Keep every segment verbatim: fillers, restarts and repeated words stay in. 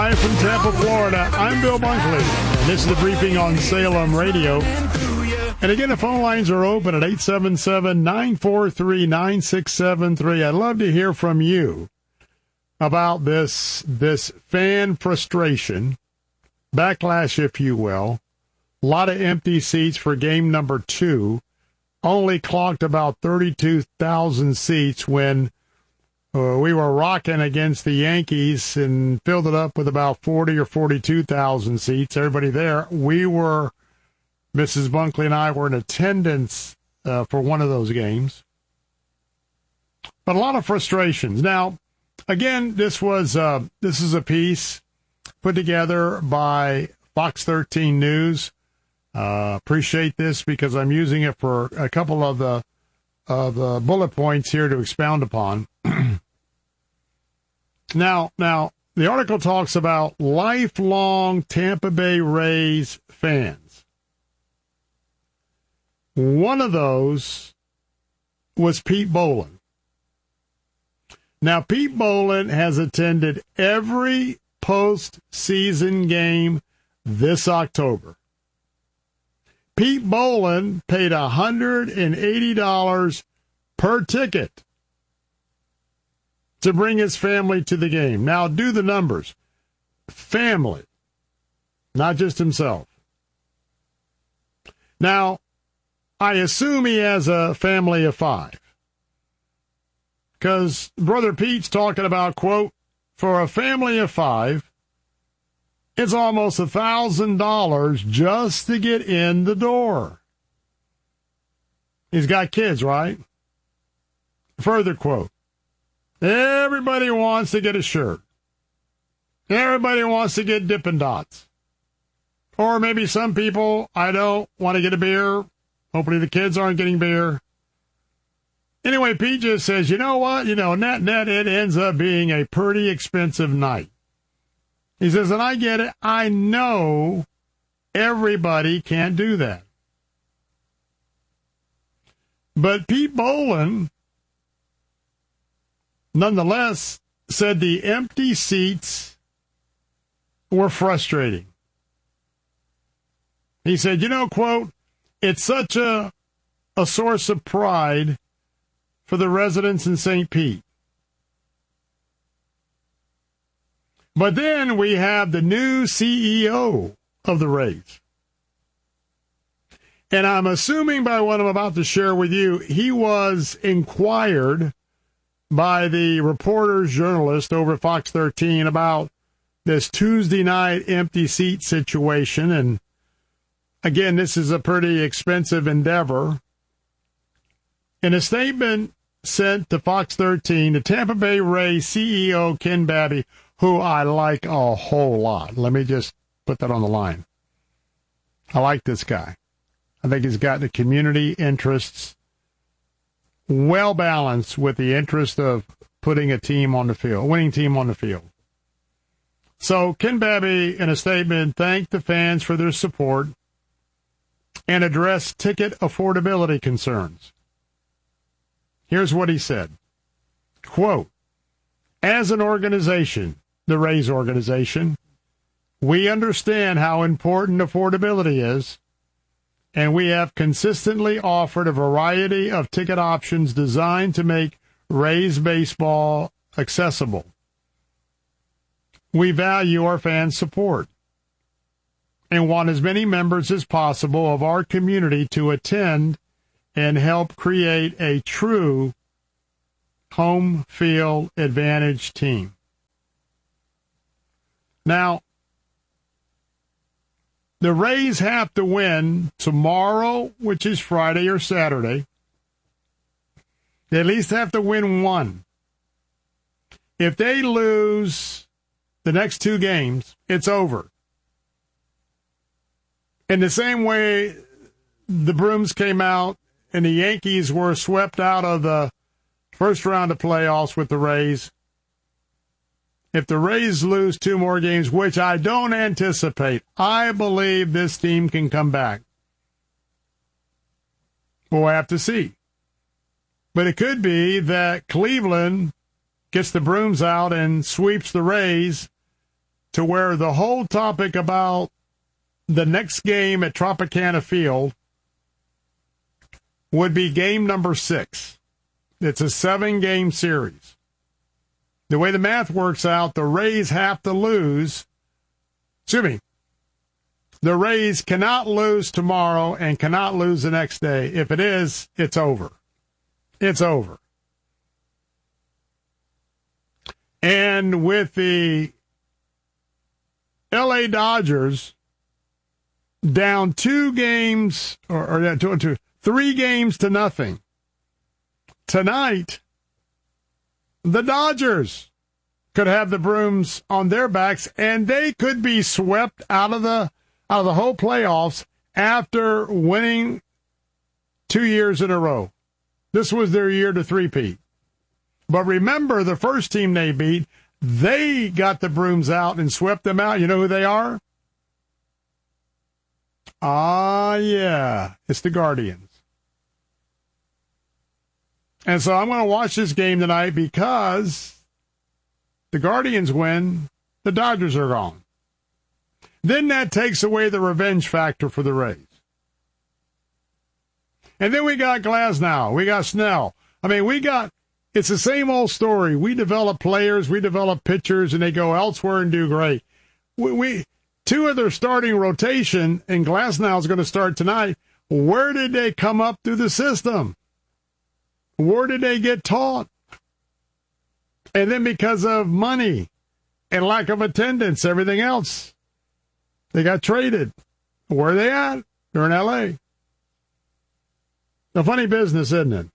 Live from Tampa, Florida. I'm Bill Bunkley, and this is the briefing on Salem Radio. And again, the phone lines are open at eight seven seven, nine four three, nine six seven three. I'd love to hear from you about this, this fan frustration, backlash, if you will. A lot of empty seats for game number two. Only clocked about thirty-two thousand seats when uh, we were rocking against the Yankees and filled it up with about forty or forty-two thousand seats. Everybody there. We were, Missus Bunkley and I were in attendance uh, for one of those games. But a lot of frustrations. Now, again, this was uh, this is a piece put together by Fox thirteen News. Uh, appreciate this because I'm using it for a couple of the of the bullet points here to expound upon. now, now the article talks about lifelong Tampa Bay Rays fans. One of those was Pete Bowlen. Now, Pete Bowlen has attended every postseason game this October. Pete Bowlen paid one hundred eighty dollars per ticket to bring his family to the game. Now, do the numbers. Family, not just himself. Now, I assume he has a family of five. Because Brother Pete's talking about, quote, for a family of five, it's almost one thousand dollars just to get in the door. He's got kids, right? Further quote, everybody wants to get a shirt. Everybody wants to get Dippin' Dots. Or maybe some people, I don't want to get a beer. Hopefully the kids aren't getting beer. Anyway, Pete just says, you know what? You know, net, net, it ends up being a pretty expensive night. He says, and I get it. I know everybody can't do that. But Pete Bowlen, nonetheless, said the empty seats were frustrating. He said, you know, quote, it's such a, a source of pride for the residents in Saint Pete. But then we have the new C E O of the Rays. And I'm assuming by what I'm about to share with you, he was inquired by the reporters, journalist over at Fox thirteen about this Tuesday night empty seat situation. And again, this is a pretty expensive endeavor. In a statement sent to Fox thirteen, the Tampa Bay Rays C E O, Ken Babby, who I like a whole lot. Let me just put that on the line. I like this guy. I think he's got the community interests well balanced with the interest of putting a team on the field, winning team on the field. So Ken Babby, in a statement, thanked the fans for their support and addressed ticket affordability concerns. Here's what he said. Quote, as an organization, the Rays organization, we understand how important affordability is, and we have consistently offered a variety of ticket options designed to make Rays baseball accessible. We value our fans' support and want as many members as possible of our community to attend and help create a true home field advantage team. Now, the Rays have to win tomorrow, which is Friday or Saturday. They at least have to win one. If they lose the next two games, it's over. In the same way the brooms came out and the Yankees were swept out of the first round of playoffs with the Rays, if the Rays lose two more games, which I don't anticipate, I believe this team can come back. We'll have to see. But it could be that Cleveland gets the brooms out and sweeps the Rays to where the whole topic about the next game at Tropicana Field would be game number six. It's a seven-game series. The way the math works out, the Rays have to lose. Excuse me. The Rays cannot lose tomorrow and cannot lose the next day. If it is, it's over. It's over. And with the L A Dodgers down two games, or, or two, two, three games to nothing, tonight, the Dodgers could have the brooms on their backs, and they could be swept out of the out of the whole playoffs after winning two years in a row. This was their year to three-peat. But remember, the first team they beat, they got the brooms out and swept them out. You know who they are? Ah, yeah, it's the Guardians. And so I'm going to watch this game tonight because the Guardians win, the Dodgers are gone. Then that takes away the revenge factor for the Rays. And then we got Glasnow, we got Snell. I mean, we got, it's the same old story. We develop players, we develop pitchers, and they go elsewhere and do great. We, we two of their starting rotation, and Glasnow is going to start tonight. Where did they come up through the system? Where did they get taught? And then because of money and lack of attendance, everything else, they got traded. Where are they at? They're in L A. A funny business, isn't it?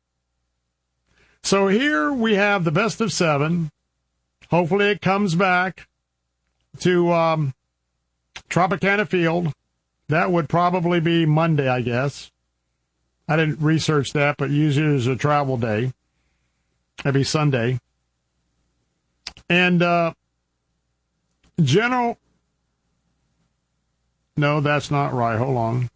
So here we have the best of seven. Hopefully it comes back to um, Tropicana Field. That would probably be Monday, I guess. I didn't research that, but usually it's a travel day. That'd be Sunday. And uh, General... No, that's not right. Hold on.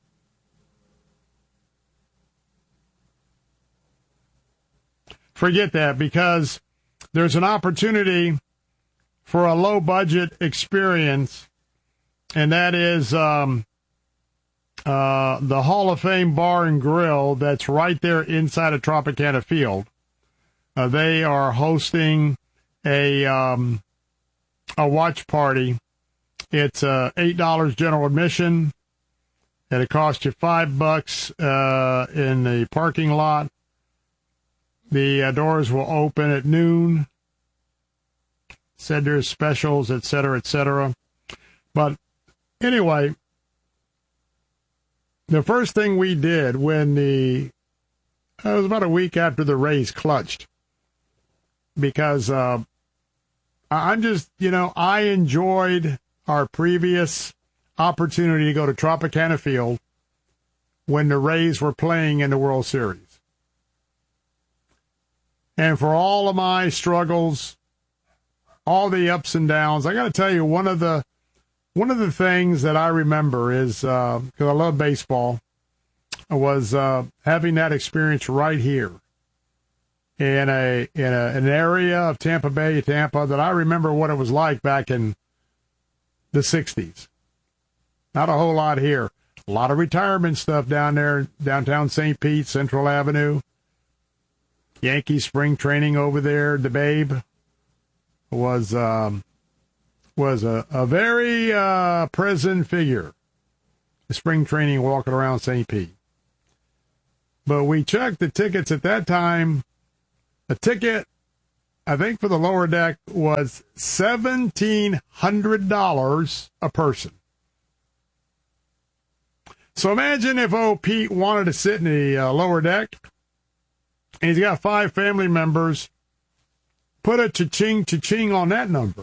Forget that, because there's an opportunity for a low-budget experience, and that is um, uh, the Hall of Fame Bar and Grill that's right there inside of Tropicana Field. Uh, they are hosting a um, a watch party. It's uh, eight dollars general admission, and it costs you five bucks uh, in the parking lot. The uh, doors will open at noon. Said there's specials, et cetera, et cetera. But anyway, the first thing we did when the, it was about a week after the Rays clutched, because uh, I'm just, you know, I enjoyed our previous opportunity to go to Tropicana Field when the Rays were playing in the World Series. And for all of my struggles, all the ups and downs, I got to tell you, one of the one of the things that I remember is, because uh, I love baseball, was uh, having that experience right here in a in a, an area of Tampa Bay, Tampa, that I remember what it was like back in the sixties. Not a whole lot here. A lot of retirement stuff down there, downtown Saint Pete, Central Avenue. Yankee spring training over there. The Babe was um, was a, a very uh, present figure. The spring training walking around Saint Pete. But we checked the tickets at that time. A ticket, I think, for the lower deck was seventeen hundred dollars a person. So imagine if old Pete wanted to sit in the uh, lower deck, and he's got five family members. Put a cha-ching, cha-ching on that number.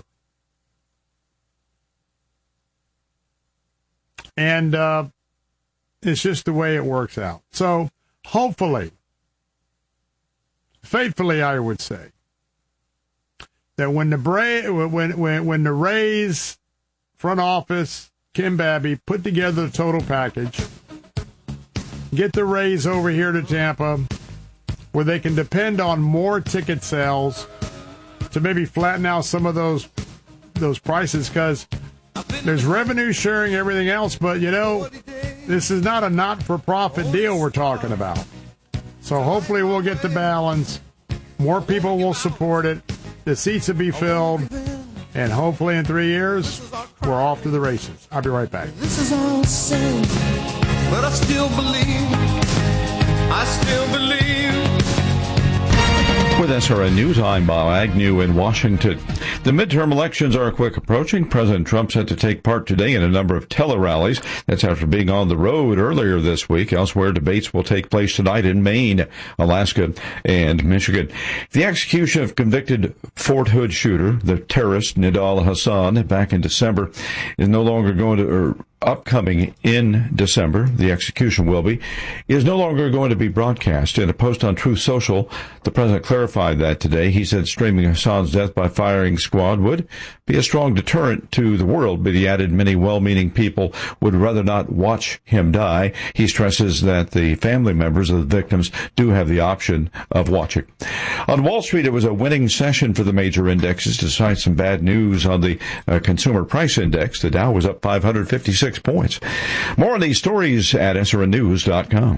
And uh, it's just the way it works out. So hopefully, faithfully, I would say, that when the Bra- when when when the Rays front office, Kim Babby, put together the total package, get the Rays over here to Tampa, where they can depend on more ticket sales to maybe flatten out some of those those prices because there's revenue sharing, everything else. But, you know, this is not a not-for-profit deal we're talking about. So hopefully we'll get the balance. More people will support it. The seats will be filled. And hopefully in three years, we're off to the races. I'll be right back. This is all sad, but I still believe. I still believe. With S R N News, I'm Bob Agnew in Washington. The midterm elections are quick approaching. President Trump set to take part today in a number of tele-rallies. That's after being on the road earlier this week. Elsewhere, debates will take place tonight in Maine, Alaska, and Michigan. The execution of convicted Fort Hood shooter, the terrorist Nidal Hassan, back in December, is no longer going to... Or, upcoming in December, the execution will be, is no longer going to be broadcast. In a post on Truth Social, the president clarified that today. He said streaming Hassan's death by firing squad would be a strong deterrent to the world, but he added many well-meaning people would rather not watch him die. He stresses that the family members of the victims do have the option of watching. On Wall Street, it was a winning session for the major indexes, despite some bad news on the uh, consumer price index. The Dow was up five hundred fifty-six points. More on these stories at S R N news dot com.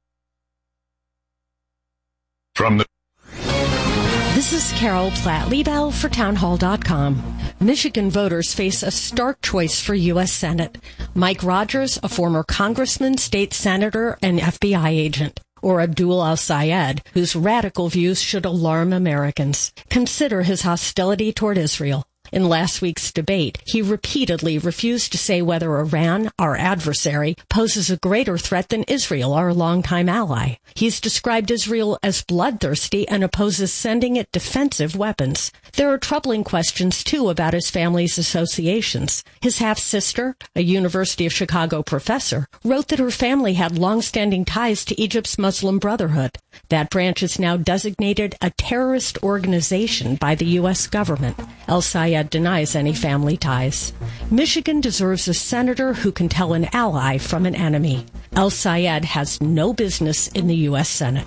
From the This is Carol Platt-Liebel for townhall dot com. Michigan voters face a stark choice for U S Senate. Mike Rogers, a former congressman, state senator, and F B I agent. Or Abdul al-Sayed, whose radical views should alarm Americans. Consider his hostility toward Israel. In last week's debate, he repeatedly refused to say whether Iran, our adversary, poses a greater threat than Israel, our longtime ally. He's described Israel as bloodthirsty and opposes sending it defensive weapons. There are troubling questions, too, about his family's associations. His half-sister, a University of Chicago professor, wrote that her family had long-standing ties to Egypt's Muslim Brotherhood. That branch is now designated a terrorist organization by the U S government. El-Sayed denies any family ties. Michigan deserves a senator who can tell an ally from an enemy. El-Sayed has no business in the U S Senate.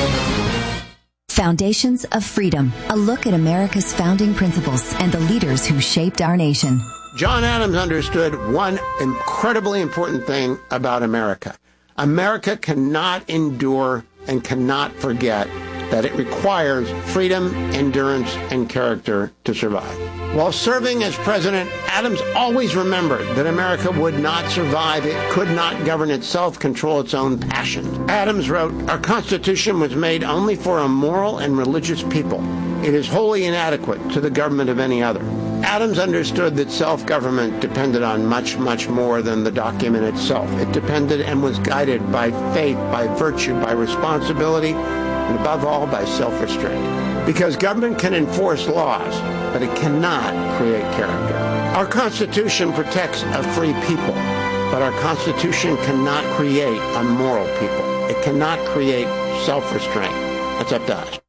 Foundations of Freedom, a look at America's founding principles and the leaders who shaped our nation. John Adams understood one incredibly important thing about America. America cannot endure and cannot forget that it requires freedom, endurance, and character to survive. While serving as president, Adams always remembered that America would not survive. It could not govern itself, control its own passions. Adams wrote, "Our Constitution was made only for a moral and religious people. It is wholly inadequate to the government of any other." Adams understood that self-government depended on much, much more than the document itself. It depended and was guided by faith, by virtue, by responsibility, and above all, by self-restraint. Because government can enforce laws, but it cannot create character. Our Constitution protects a free people, but our Constitution cannot create a moral people. It cannot create self-restraint. That's up to us.